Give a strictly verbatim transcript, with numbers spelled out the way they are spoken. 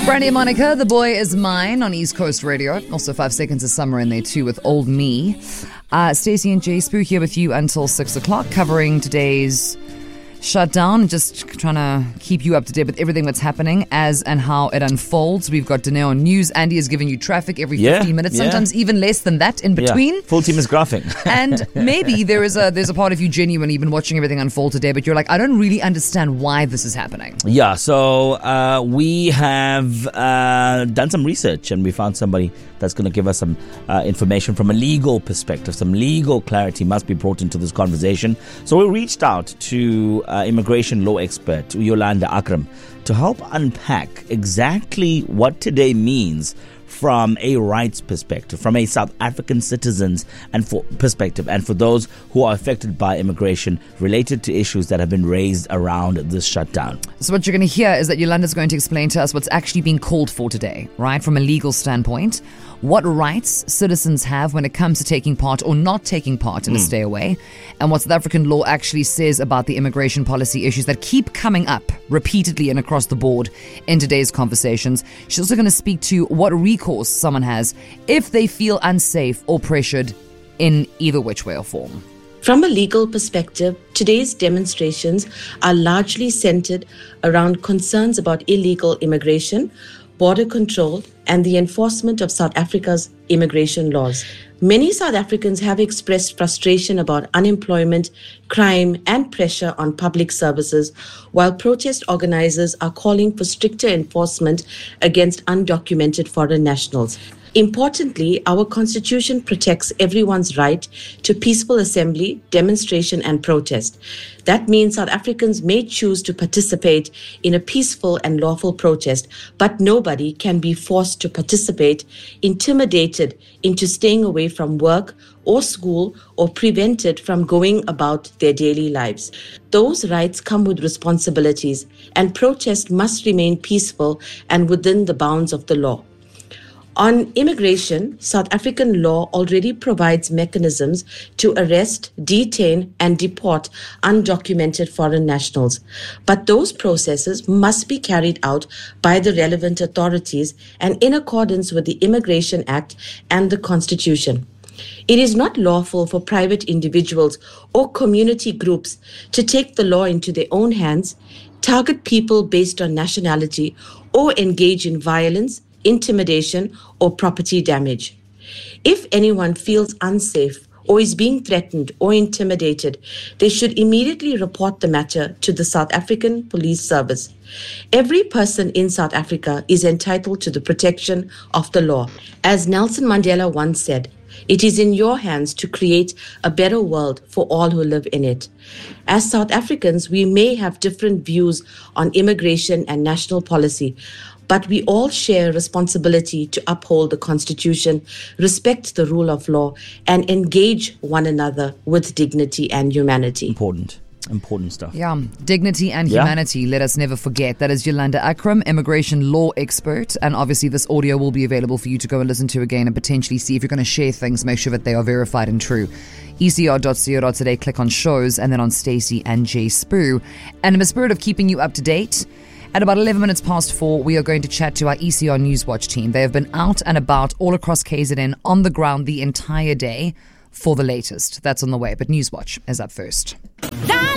Brandy and Monica, The Boy Is Mine on East Coast Radio. Also five seconds of summer in there too with Old Me. Uh, Stacey and Jay Spoo here with you until six o'clock, covering today's shutdown. Just trying to keep you up to date with everything that's happening as and how it unfolds. We've got Danae on news. Andy is giving you traffic every yeah, fifteen minutes, yeah. sometimes even less than that in between. Yeah. Full team is graphing. And maybe there is a there's a part of you genuinely been watching everything unfold today, but you're like, I don't really understand why this is happening. Yeah, so uh, we have uh, done some research and we found somebody that's going to give us some uh, information from a legal perspective. Some legal clarity must be brought into this conversation. So we reached out to uh, immigration law expert Yolanda Akram to help unpack exactly what today means from a rights perspective, from a South African citizens and for perspective, and for those who are affected by immigration related to issues that have been raised around this shutdown. So what you're going to hear is that Yolanda's going to explain to us what's actually being called for today, right, from a legal standpoint, what rights citizens have when it comes to taking part or not taking part in mm. a stay away, and what South African law actually says about the immigration policy issues that keep coming up repeatedly and across the board in today's conversations. She's also going to speak to what recourse someone has if they feel unsafe or pressured in either which way or form. From a legal perspective, today's demonstrations are largely centered around concerns about illegal immigration, border control, and the enforcement of South Africa's immigration laws. Many South Africans have expressed frustration about unemployment, crime, and pressure on public services, while protest organizers are calling for stricter enforcement against undocumented foreign nationals. Importantly, our Constitution protects everyone's right to peaceful assembly, demonstration, and protest. That means South Africans may choose to participate in a peaceful and lawful protest, but nobody can be forced to participate, intimidated into staying away from work or school, or prevented from going about their daily lives. Those rights come with responsibilities, and protest must remain peaceful and within the bounds of the law. On immigration, South African law already provides mechanisms to arrest, detain, and deport undocumented foreign nationals. But those processes must be carried out by the relevant authorities and in accordance with the Immigration Act and the Constitution. It is not lawful for private individuals or community groups to take the law into their own hands, target people based on nationality, or engage in violence, intimidation, or property damage. If anyone feels unsafe or is being threatened or intimidated, they should immediately report the matter to the South African Police Service. Every person in South Africa is entitled to the protection of the law. As Nelson Mandela once said, it is in your hands to create a better world for all who live in it. As South Africans, we may have different views on immigration and national policy, but we all share responsibility to uphold the Constitution, respect the rule of law, and engage one another with dignity and humanity. Important. Important stuff. Yeah, dignity and yeah. humanity, let us never forget. That is Yolanda Akram, immigration law expert. And obviously this audio will be available for you to go and listen to again and potentially see if you're going to share things, make sure that they are verified and true. E C R dot co dot za, click on shows, and then on Stacey and Jay Spoo. And in the spirit of keeping you up to date, at about eleven minutes past four, we are going to chat to our E C R Newswatch team. They have been out and about all across K Z N on the ground the entire day for the latest. That's on the way, but Newswatch is up first.